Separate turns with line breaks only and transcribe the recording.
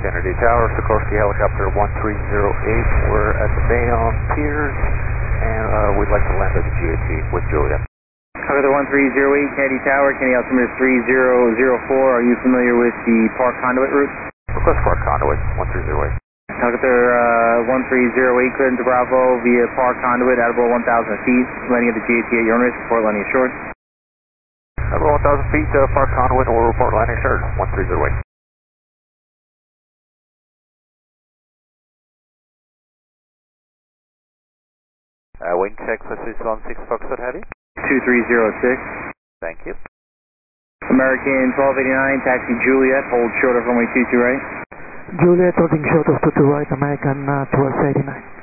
Kennedy Tower, Sikorsky Helicopter 1308. We're at the Bayonne Piers, and we'd like to land at the GAT with Juliet.
Helicopter 1308, Kennedy Tower, Kennedy altimeter 3004. Are you familiar with the Park Conduit route?
Request Park Conduit 1308.
Helicopter 1308, cleared into Bravo via Park Conduit at about 1,000 feet. Landing at the GAT at your own risk, report landing assured.
At about 1,000 feet, Park Conduit, or report landing assured 1308. Wing check for 616 Foxtrot Heavy.
2306.
Thank you.
American 1289, taxi Juliet, hold short of runway 22 right.
Juliet holding short of 22 right, American 1289.